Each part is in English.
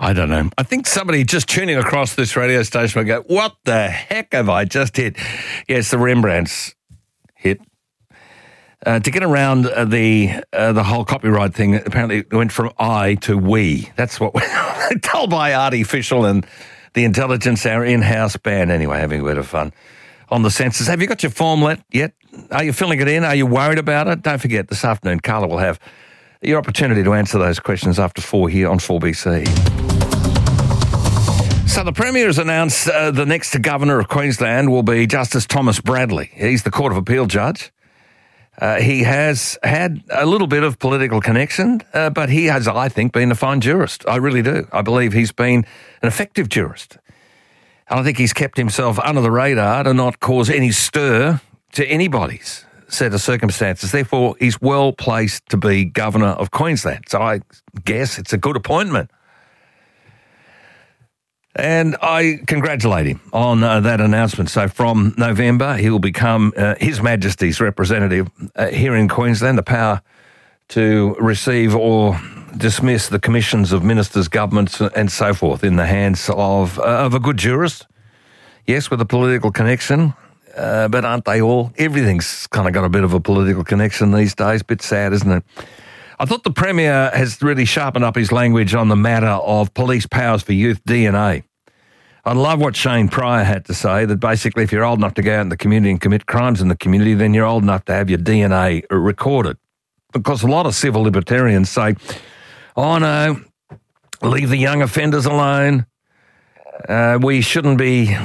I don't know. I think somebody just tuning across this radio station will go, what the heck have I just hit? Yes, the Rembrandts hit. To get around the whole copyright thing, apparently it went from I to we. That's what we're told by Artificial and the Intelligence, our in-house band. Anyway, having a bit of fun on the census. Have you got your form yet? Are you filling it in? Are you worried about it? Don't forget, this afternoon, Carla will have your opportunity to answer those questions after 4 here on 4BC. So the Premier has announced the next Governor of Queensland will be Justice Thomas Bradley. He's the Court of Appeal judge. He has had a little bit of political connection, but he has, I think, been a fine jurist. I really do. I believe he's been an effective jurist. And I think he's kept himself under the radar to not cause any stir to anybody's set of circumstances. Therefore, he's well placed to be Governor of Queensland. So I guess it's a good appointment. And I congratulate him on that announcement. So from November, he will become His Majesty's representative here in Queensland, the power to receive or dismiss the commissions of ministers, governments and so forth in the hands of a good jurist. Yes, with a political connection, but aren't they all? Everything's kind of got a bit of a political connection these days. Bit sad, isn't it? I thought the Premier has really sharpened up his language on the matter of police powers for youth DNA. I love what Shane Pryor had to say, that basically if you're old enough to go out in the community and commit crimes in the community, then you're old enough to have your DNA recorded. Because a lot of civil libertarians say, oh no, leave the young offenders alone. We shouldn't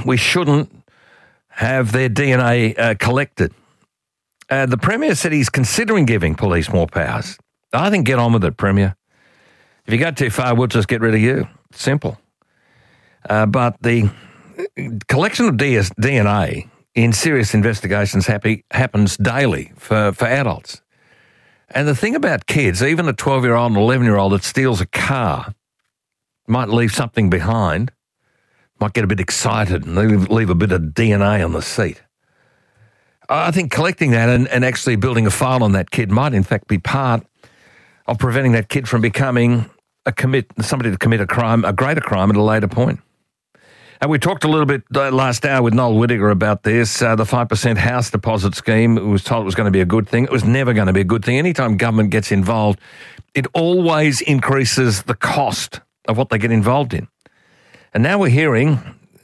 have their DNA collected. The Premier said he's considering giving police more powers. I think get on with it, Premier. If you go too far, we'll just get rid of you. It's simple. But the collection of DNA in serious investigations happens daily for adults. And the thing about kids, even a 12-year-old and 11-year-old that steals a car might leave something behind, might get a bit excited and leave a bit of DNA on the seat. I think collecting that and actually building a file on that kid might in fact be part of preventing that kid from becoming somebody to commit a crime, a greater crime at a later point. And we talked a little bit last hour with Noel Whittaker about this, the 5% house deposit scheme. It was told it was going to be a good thing. It was never going to be a good thing. Anytime government gets involved, it always increases the cost of what they get involved in. And now we're hearing,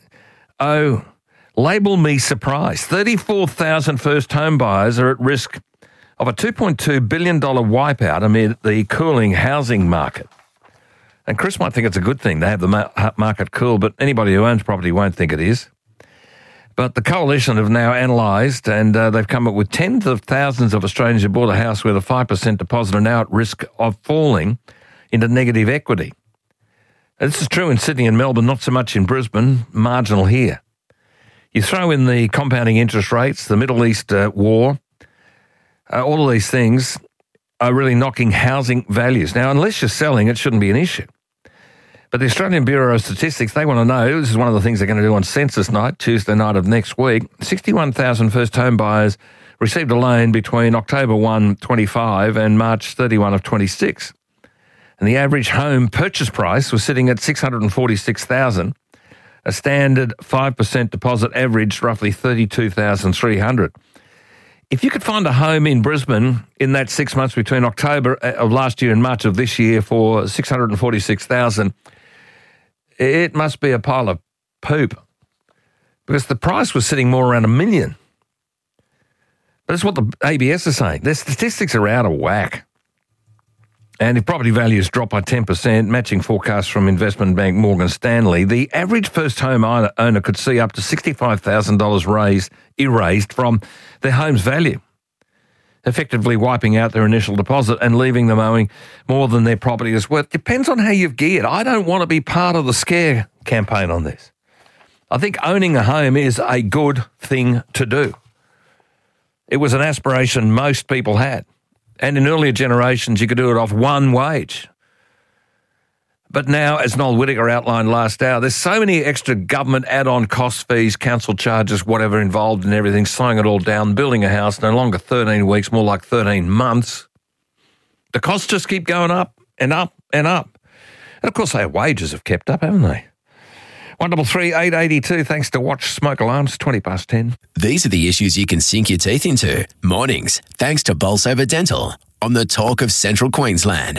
label me surprised, 34,000 first home buyers are at risk of a $2.2 billion wipeout amid the cooling housing market. And Chris might think it's a good thing to have the market cool, but anybody who owns property won't think it is. But the Coalition have now analysed and they've come up with tens of thousands of Australians who bought a house with a 5% deposit are now at risk of falling into negative equity. And this is true in Sydney and Melbourne, not so much in Brisbane, marginal here. You throw in the compounding interest rates, the Middle East war, all of these things are really knocking housing values. Now, unless you're selling, it shouldn't be an issue. But the Australian Bureau of Statistics, they want to know, this is one of the things they're going to do on census night, Tuesday night of next week, 61,000 first home buyers received a loan between October 1, 25 and March 31 of 26. And the average home purchase price was sitting at $646,000. A standard 5% deposit averaged roughly $32,300. If you could find a home in Brisbane in that 6 months between October of last year and March of this year for $646,000, it must be a pile of poop because the price was sitting more around $1 million. But that's what the ABS is saying. Their statistics are out of whack. And if property values drop by 10%, matching forecasts from investment bank Morgan Stanley, the average first home owner could see up to $65,000 erased from their home's value, effectively wiping out their initial deposit and leaving them owing more than their property is worth. Depends on how you've geared. I don't want to be part of the scare campaign on this. I think owning a home is a good thing to do. It was an aspiration most people had. And in earlier generations, you could do it off one wage. But now, as Noel Whittaker outlined last hour, there's so many extra government add-on cost fees, council charges, whatever involved in everything, slowing it all down, building a house, no longer 13 weeks, more like 13 months. The costs just keep going up and up and up. And of course, their wages have kept up, haven't they? 133 882, thanks to Watch Smoke Alarms, 10:20. These are the issues you can sink your teeth into. Mornings, thanks to Bolsover Dental. On the Talk of Central Queensland,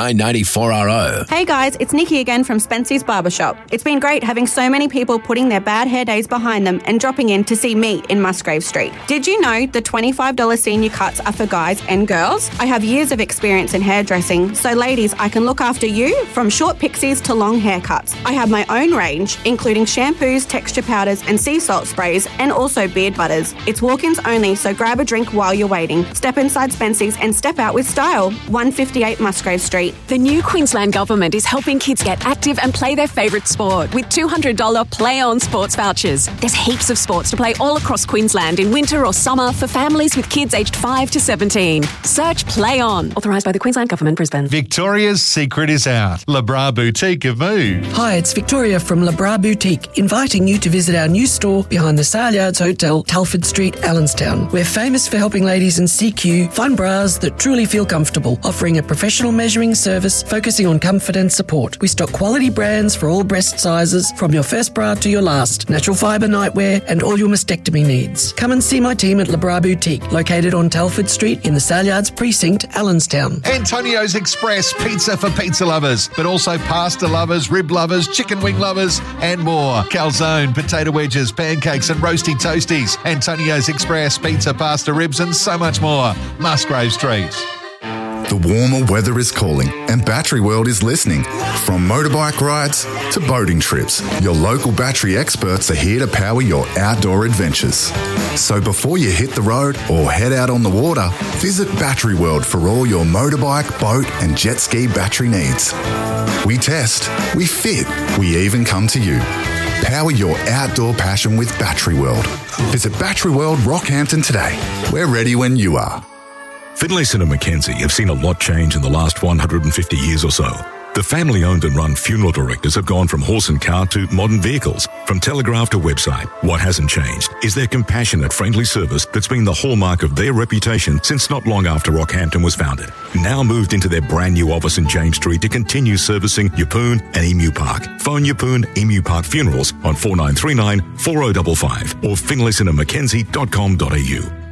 994RO. Hey guys, it's Nikki again from Spency's Barbershop. It's been great having so many people putting their bad hair days behind them and dropping in to see me in Musgrave Street. Did you know the $25 senior cuts are for guys and girls? I have years of experience in hairdressing, so ladies, I can look after you from short pixies to long haircuts. I have my own range, including shampoos, texture powders and sea salt sprays, and also beard butters. It's walk-ins only, so grab a drink while you're waiting. Step inside Spency's and step out with style. 158 Musgrave Street. The new Queensland Government is helping kids get active and play their favourite sport with $200 Play On sports vouchers. There's heaps of sports to play all across Queensland in winter or summer for families with kids aged 5 to 17. Search Play On. Authorised by the Queensland Government, Brisbane. Victoria's secret is out. Le Bras Boutique have moved. Hi, it's Victoria from Le Bras Boutique, inviting you to visit our new store behind the Saleyards Hotel, Telford Street, Allenstown. We're famous for helping ladies in CQ find bras that truly feel comfortable, offering a professional measuring service focusing on comfort and support. We stock quality brands for all breast sizes, from your first bra to your last, natural fibre nightwear and all your mastectomy needs. Come and see my team at Le Bras Boutique, located on Telford Street in the Saleyards Precinct, Allenstown. Antonio's Express, pizza for pizza lovers, but also pasta lovers, rib lovers, chicken wing lovers, and more. Calzone, potato wedges, pancakes and roasty toasties. Antonio's Express, pizza, pasta, ribs and so much more. Musgrave Street. The warmer weather is calling and Battery World is listening. From motorbike rides to boating trips, your local battery experts are here to power your outdoor adventures. So before you hit the road or head out on the water, visit Battery World for all your motorbike, boat and jet ski battery needs. We test, we fit, we even come to you. Power your outdoor passion with Battery World. Visit Battery World Rockhampton today. We're ready when you are. Finlayson and Mackenzie have seen a lot change in the last 150 years or so. The family-owned and run funeral directors have gone from horse and car to modern vehicles, from telegraph to website. What hasn't changed is their compassionate, friendly service that's been the hallmark of their reputation since not long after Rockhampton was founded. Now moved into their brand new office in James Street to continue servicing Yeppoon and Emu Park. Phone Yeppoon Emu Park Funerals on 4939 4055 or finlaysonandmackenzie.com.au.